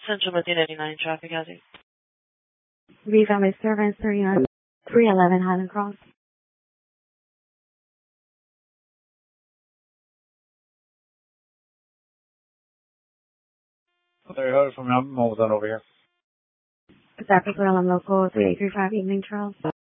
Central Medina 89 traffic hazard. V Family Service 311 Highland Cross. Larry Hutter from Hamilton over here. Pacific Rail and Local 3835 Evening Trails.